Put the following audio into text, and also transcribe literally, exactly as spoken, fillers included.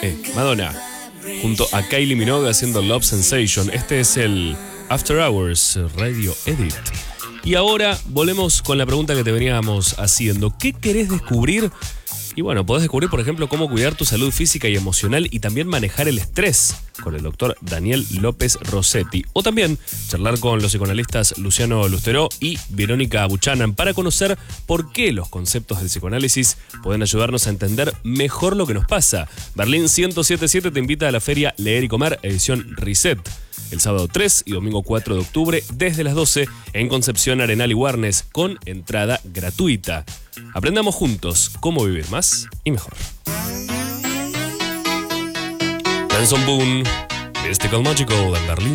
Eh, Madonna, junto a Kylie Minogue haciendo Love Sensation. Este es el After Hours Radio Edit. Y ahora volvemos con la pregunta que te veníamos haciendo. ¿Qué querés descubrir? Y bueno, podés descubrir, por ejemplo, cómo cuidar tu salud física y emocional y también manejar el estrés con el doctor Daniel López Rossetti. O también charlar con los psicoanalistas Luciano Lusteró y Verónica Buchanan para conocer por qué los conceptos del psicoanálisis pueden ayudarnos a entender mejor lo que nos pasa. Berlín ciento siete punto siete te invita a la feria Leer y Comer, edición Reset. El sábado tres y domingo cuatro de octubre desde las doce en Concepción, Arenal y Warnes con entrada gratuita. Aprendamos juntos cómo vivir más y mejor. Benson Boone, Mystical Magical en Berlín.